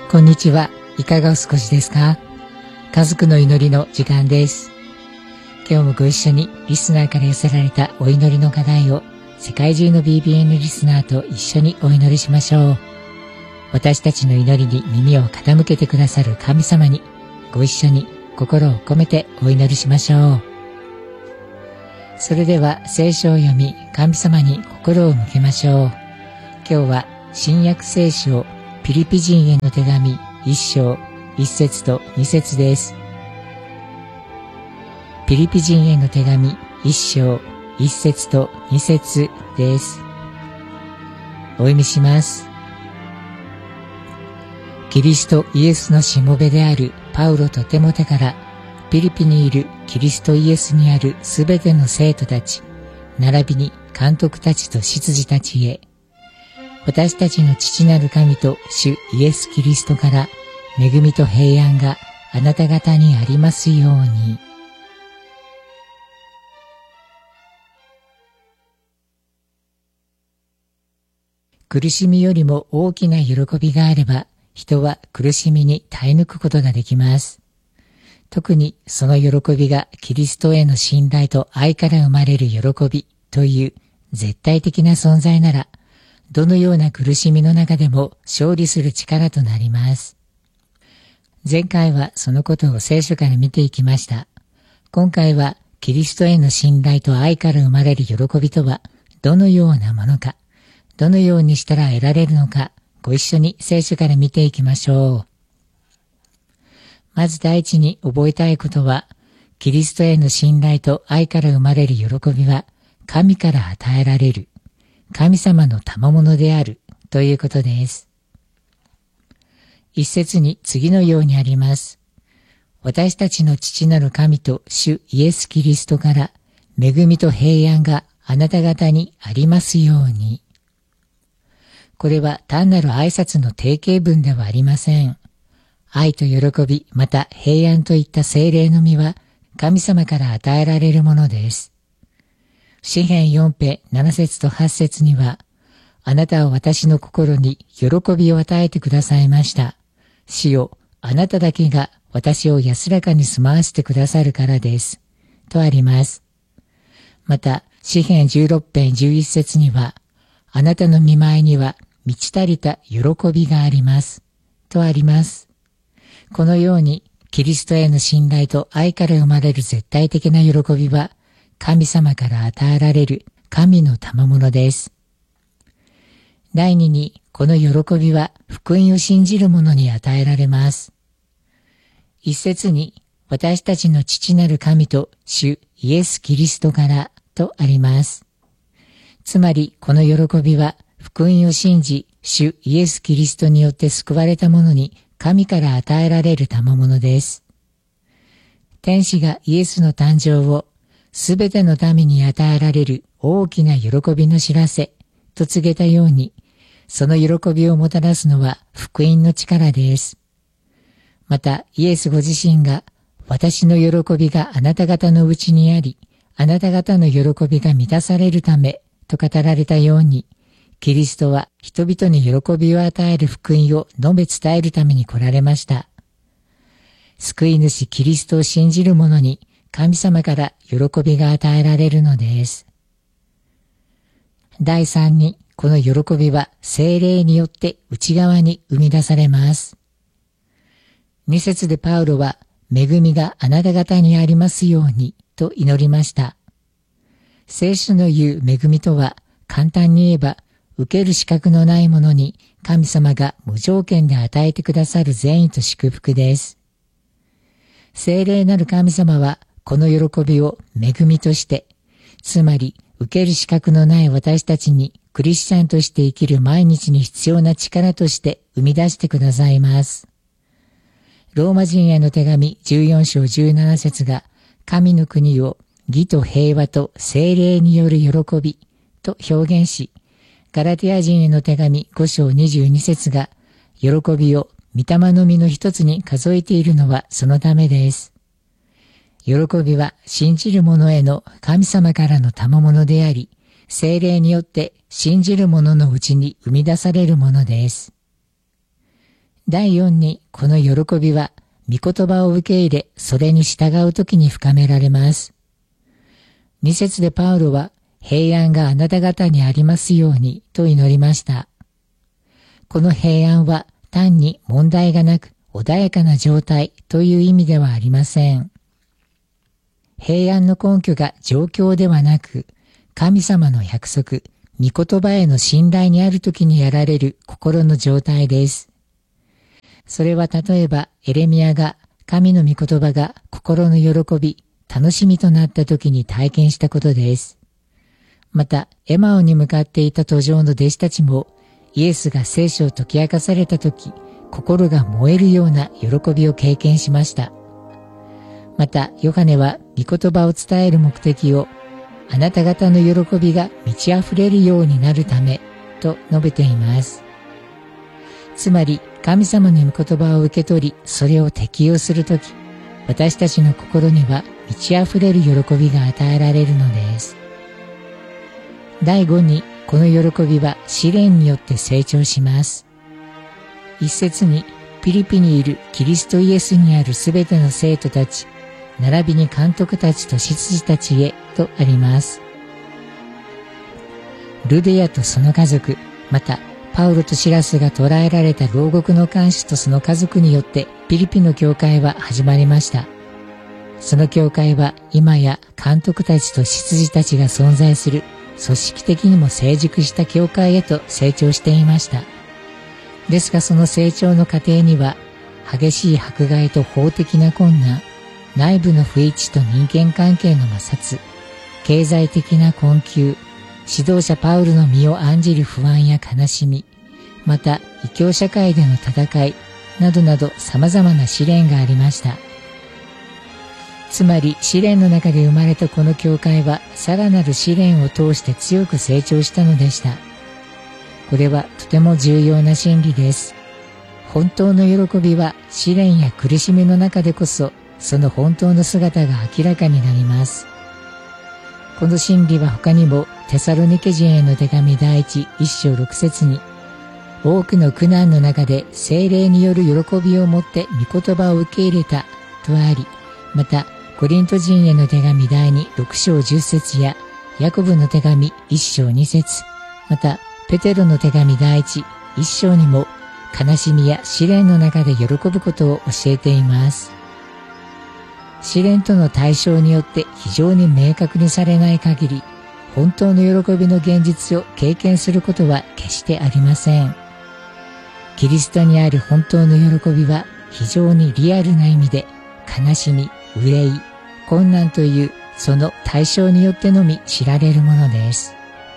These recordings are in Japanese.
こんにちは。いかがお過ごしですか？家族の祈りの時間です。今日もご一緒にリスナーから寄せられたお祈りの課題を世界中の BBN リスナーと一緒にお祈りしましょう。私たちの祈りに耳を傾けてくださる神様にご一緒に心を込めてお祈りしましょう。それでは聖書を読み、神様に心を向けましょう。今日は新約聖書ピリピ人への手紙1章1節と2節です。ピリピ人への手紙1章1節と2節です。お読みします。キリストイエスのしもべであるパウロとテモテから、ピリピにいるキリストイエスにあるすべての生徒たち、並びに監督たちと執事たちへ、私たちの父なる神と主イエス・キリストから恵みと平安があなた方にありますように。苦しみよりも大きな喜びがあれば、人は苦しみに耐え抜くことができます。特にその喜びがキリストへの信頼と愛から生まれる喜びという絶対的な存在なら、どのような苦しみの中でも勝利する力となります。前回はそのことを聖書から見ていきました。今回はキリストへの信頼と愛から生まれる喜びとはどのようなものか、どのようにしたら得られるのか、ご一緒に聖書から見ていきましょう。まず第一に覚えたいことは、キリストへの信頼と愛から生まれる喜びは神から与えられる。神様の賜物であるということです。一節に次のようにあります。私たちの父なる神と主イエス・キリストから恵みと平安があなた方にありますように。これは単なる挨拶の定型文ではありません。愛と喜び、また平安といった聖霊の実は神様から与えられるものです。詩編4編7節と8節には、あなたは私の心に喜びを与えてくださいました。主よ、あなただけが私を安らかに住まわせてくださるからです。とあります。また、詩編16編11節には、あなたの御前には満ち足りた喜びがあります。とあります。このように、キリストへの信頼と愛から生まれる絶対的な喜びは、神様から与えられる神の賜物です。第二に、この喜びは福音を信じる者に与えられます。一節に、私たちの父なる神と主イエス・キリストからとあります。つまり、この喜びは福音を信じ、主イエス・キリストによって救われた者に神から与えられる賜物です。天使がイエスの誕生をすべての民に与えられる大きな喜びの知らせと告げたように、その喜びをもたらすのは福音の力です。また、イエスご自身が、私の喜びがあなた方のうちにあり、あなた方の喜びが満たされるためと語られたように、キリストは人々に喜びを与える福音を述べ伝えるために来られました。救い主キリストを信じる者に、神様から喜びが与えられるのです。第三に、この喜びは聖霊によって内側に生み出されます。2節でパウロは、恵みがあなた方にありますようにと祈りました。聖書の言う恵みとは、簡単に言えば、受ける資格のない者に神様が無条件で与えてくださる善意と祝福です。聖霊なる神様は、この喜びを恵みとして、つまり受ける資格のない私たちにクリスチャンとして生きる毎日に必要な力として生み出してくださいます。ローマ人への手紙14章17節が神の国を義と平和と聖霊による喜びと表現し、ガラティア人への手紙5章22節が喜びを御霊の実の一つに数えているのはそのためです。喜びは信じる者への神様からの賜物であり、聖霊によって信じる者のうちに生み出されるものです。 第4に、この喜びは、御言葉を受け入れ、それに従うときに深められます。2節でパウロは、平安があなた方にありますように、と祈りました。この平安は、単に問題がなく、穏やかな状態という意味ではありません。平安の根拠が状況ではなく、神様の約束、御言葉への信頼にあるときにやられる心の状態です。それは例えばエレミヤが神の御言葉が心の喜び、楽しみとなったときに体験したことです。また、エマオに向かっていた途上の弟子たちも、イエスが聖書を解き明かされたとき、心が燃えるような喜びを経験しました。また、ヨハネは御言葉を伝える目的を、あなた方の喜びが満ち溢れるようになるため、と述べています。つまり、神様の御言葉を受け取り、それを適用するとき、私たちの心には満ち溢れる喜びが与えられるのです。第5に、この喜びは試練によって成長します。一節に、ピリピにいるキリストイエスにあるすべての生徒たち、並びに監督たちと執事たちへとあります。ルデヤとその家族、またパウロとシラスが捕らえられた牢獄の看守とその家族によってピリピの教会は始まりました。その教会は今や監督たちと執事たちが存在する組織的にも成熟した教会へと成長していました。ですがその成長の過程には激しい迫害と法的な困難、内部の不一致と人間関係の摩擦、経済的な困窮、指導者パウルの身を案じる不安や悲しみ、また異教社会での戦いなどなど様々な試練がありました。つまり試練の中で生まれたこの教会はさらなる試練を通して強く成長したのでした。これはとても重要な真理です。本当の喜びは試練や苦しみの中でこそその本当の姿が明らかになります。この真理は他にもテサロニケ人への手紙第1章6節に、多くの苦難の中で聖霊による喜びをもって御言葉を受け入れたとあり、またコリント人への手紙第2 6章10節やヤコブの手紙1章2節、またペテロの手紙第1章にも悲しみや試練の中で喜ぶことを教えています。試練との対象によって非常に明確にされない限り、本当の喜びの現実を経験することは決してありません。キリストにある本当の喜びは非常にリアルな意味で、悲しみ、憂い、困難というその対象によってのみ知られるものです。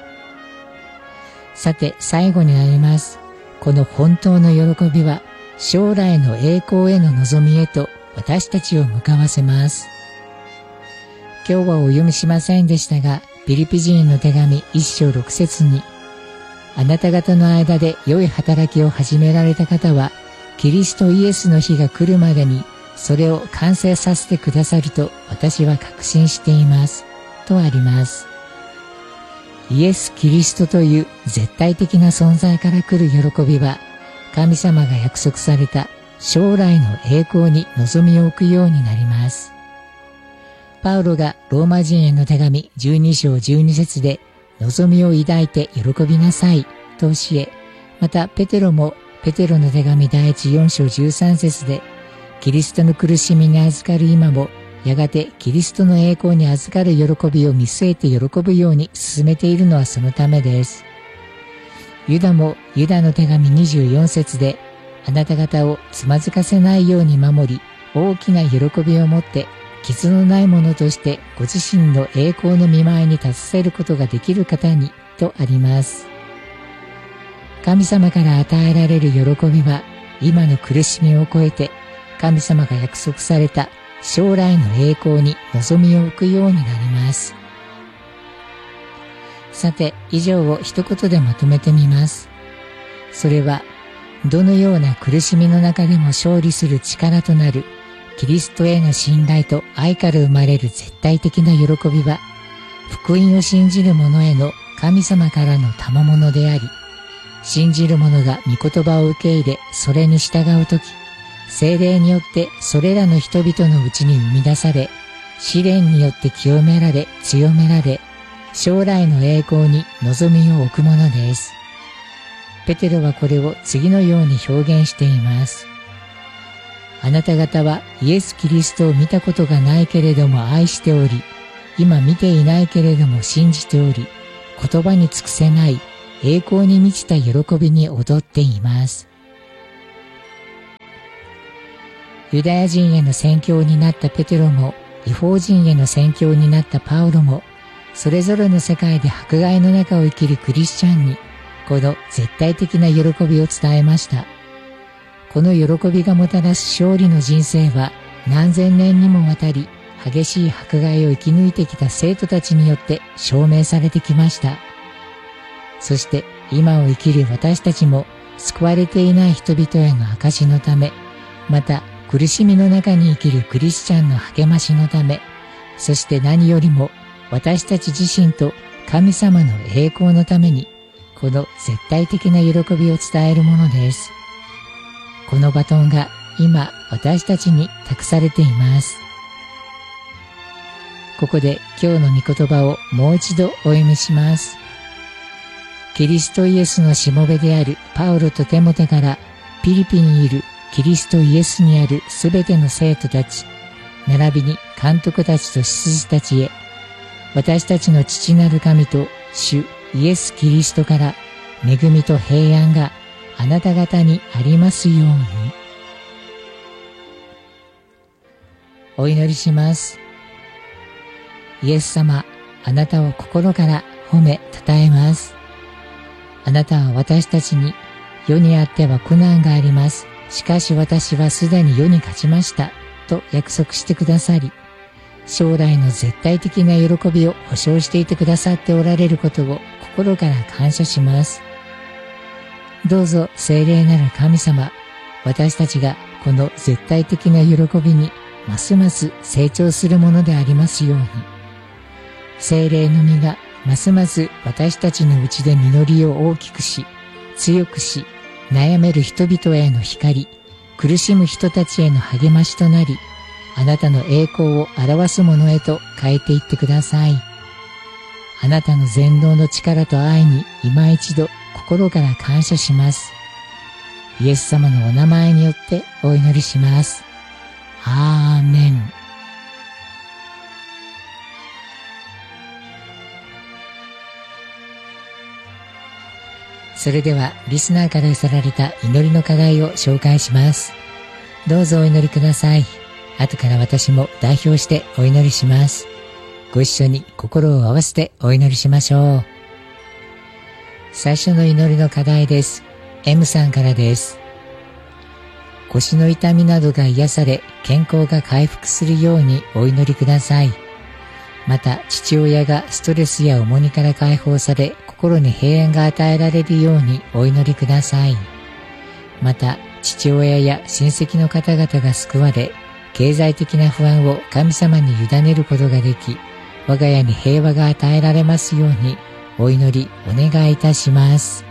さて最後になります。この本当の喜びは将来の栄光への望みへと私たちを向かわせます。今日はお読みしませんでしたが、ピリピ人の手紙1章6節に、あなた方の間で良い働きを始められた方は、キリストイエスの日が来るまでにそれを完成させてくださると私は確信しています。とあります。イエス・キリストという絶対的な存在から来る喜びは、神様が約束された将来の栄光に望みを置くようになります。パウロがローマ人への手紙12章12節で望みを抱いて喜びなさいと教え、またペテロもペテロの手紙第4章13節でキリストの苦しみに預かる今もやがてキリストの栄光に預かる喜びを見据えて喜ぶように進めているのはそのためです。ユダもユダの手紙24節であなた方をつまずかせないように守り、大きな喜びを持って傷のないものとしてご自身の栄光の見舞いに立たせることができる方にとあります。神様から与えられる喜びは今の苦しみを超えて神様が約束された将来の栄光に望みを置くようになります。さて、以上を一言でまとめてみます。それは、どのような苦しみの中でも勝利する力となるキリストへの信頼と愛から生まれる絶対的な喜びは、福音を信じる者への神様からの賜物であり、 信じる者が御言葉を受け入れ、それに従うとき、聖霊によってそれらの人々のうちに生み出され、試練によって清められ、強められ、将来の栄光に望みを置くものです。ペテロはこれを次のように表現しています。あなた方はイエス・キリストを見たことがないけれども愛しており、今見ていないけれども信じており、言葉に尽くせない栄光に満ちた喜びに踊っています。ユダヤ人への宣教になったペテロも、異邦人への宣教になったパウロも、それぞれの世界で迫害の中を生きるクリスチャンに、この絶対的な喜びを伝えました。この喜びがもたらす勝利の人生は、何千年にもわたり、激しい迫害を生き抜いてきた生徒たちによって証明されてきました。そして今を生きる私たちも救われていない人々への証のため、また苦しみの中に生きるクリスチャンの励ましのため、そして何よりも私たち自身と神様の栄光のために、この絶対的な喜びを伝えるものです。このバトンが今私たちに託されています。ここで今日の御言葉をもう一度お読みします。キリストイエスのしもべであるパウロとテモテからピリピにいるキリストイエスにあるすべての生徒たち、並びに監督たちと執事たちへ、私たちの父なる神と主イエス・キリストから恵みと平安があなた方にありますように。お祈りします。イエス様、あなたを心から褒めたたえます。あなたは私たちに、世にあっては苦難があります。しかし私はすでに世に勝ちました。と約束してくださり、将来の絶対的な喜びを保証していてくださっておられることを心から感謝します。どうぞ聖霊なる神様、私たちがこの絶対的な喜びにますます成長するものでありますように。聖霊の実がますます私たちのうちで実りを大きくし、強くし、悩める人々への光、苦しむ人たちへの励ましとなり、あなたの栄光を表すものへと変えていってください。あなたの全能の力と愛に今一度心から感謝します。イエス様のお名前によってお祈りします。アーメン。それではリスナーから寄せられた祈りの課題を紹介します。どうぞお祈りください。後から私も代表してお祈りします。ご一緒に心を合わせてお祈りしましょう。最初の祈りの課題です。M さんからです。腰の痛みなどが癒され、健康が回復するようにお祈りください。また、父親がストレスや重荷から解放され、心に平安が与えられるようにお祈りください。また、父親や親戚の方々が救われ、経済的な不安を神様に委ねることができ、我が家に平和が与えられますようにお祈りお願いいたします。